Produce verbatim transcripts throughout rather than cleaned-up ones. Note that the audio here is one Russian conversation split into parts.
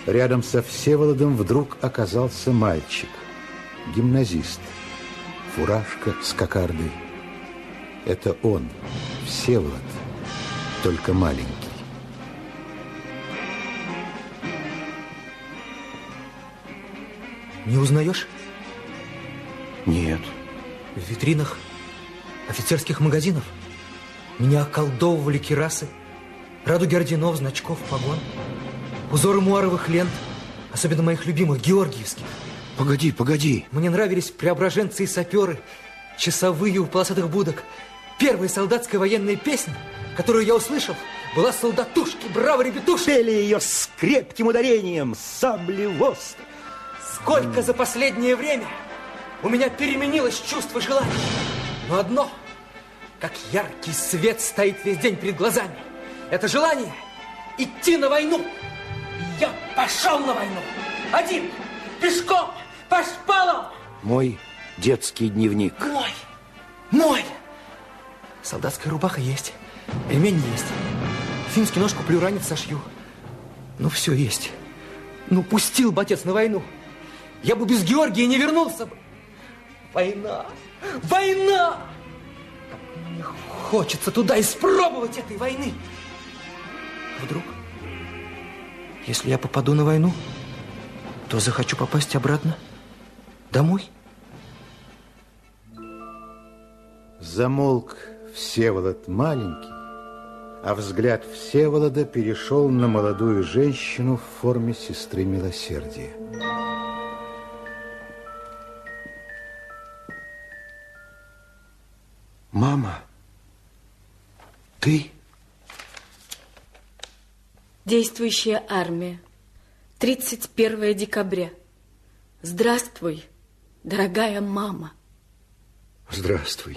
Рядом со Всеволодом вдруг оказался мальчик, гимназист, фуражка с кокардой. Это он, Всеволод, только маленький. Не узнаешь? Нет. В витринах офицерских магазинов меня околдовывали кирасы, радуги орденов, значков, погон, узоры муаровых лент, особенно моих любимых, георгиевских. Погоди, погоди. Мне нравились преображенцы и саперы, часовые у полосатых будок. Первая солдатская военная песня, которую я услышал, была «Солдатушки, браво, ребятушки». Пели ее с крепким ударением, сабли в ост. Сколько за последнее время у меня переменилось чувство желания. Но одно, как яркий свет, стоит весь день перед глазами. Это желание идти на войну. И я пошел на войну. Один, пешком, по шпалам. Мой детский дневник. Мой, мой. Солдатская рубаха есть, ремень есть. Финский нож куплю, ранец сошью. Ну, все есть. Ну, пустил бы отец на войну. Я бы без Георгия не вернулся бы. Война, война! Как мне хочется туда испробовать этой войны. Вдруг, если я попаду на войну, то захочу попасть обратно домой. Замолк Всеволод маленький, а взгляд Всеволода перешел на молодую женщину в форме сестры милосердия. Мама, ты? Действующая армия. тридцать первое декабря. Здравствуй, дорогая мама. Здравствуй.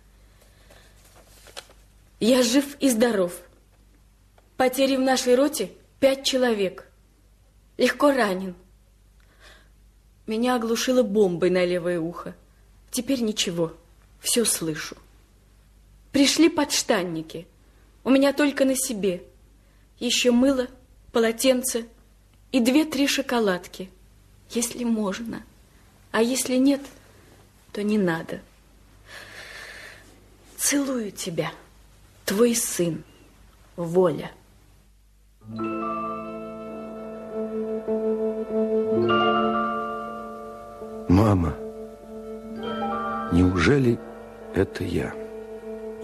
Я жив и здоров. Потери в нашей роте пять человек. Легко ранен. Меня оглушило бомбой на левое ухо. Теперь ничего, все слышу. Пришли подштанники. У меня только на себе. Еще мыло, полотенце и две-три шоколадки. Если можно. А если нет, то не надо. Целую тебя, твой сын, Воля. Мама, неужели это я?